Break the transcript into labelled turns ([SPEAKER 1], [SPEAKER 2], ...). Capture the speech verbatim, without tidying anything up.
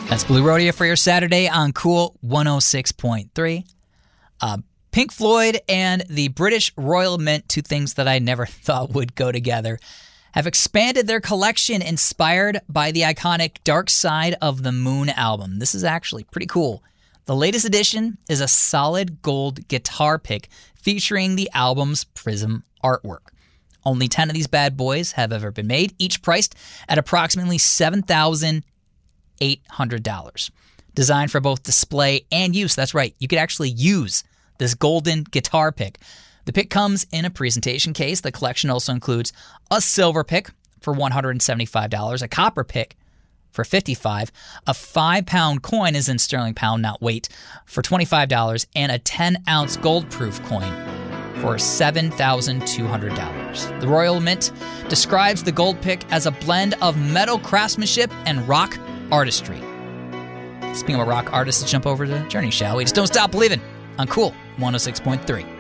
[SPEAKER 1] That's Blue Rodeo for your Saturday on Cool one oh six point three. Uh, Pink Floyd and the British Royal Mint, two things that I never thought would go together, have expanded their collection inspired by the iconic Dark Side of the Moon album. This is actually pretty cool. The latest edition is a solid gold guitar pick featuring the album's Prism artwork. Only ten of these bad boys have ever been made, each priced at approximately seven thousand eight hundred dollars. Designed for both display and use. That's right, you could actually use this golden guitar pick. The pick comes in a presentation case. The collection also includes a silver pick for one hundred seventy-five dollars, a copper pick for fifty-five dollars, a five-pound coin is in sterling pound, not weight, for twenty-five dollars, and a ten-ounce gold-proof coin for seven thousand two hundred dollars. The Royal Mint describes the gold pick as a blend of metal craftsmanship and rock artistry. Speaking of rock artists, let's jump over to Journey, shall we? Just don't stop believing on Cool one oh six point three.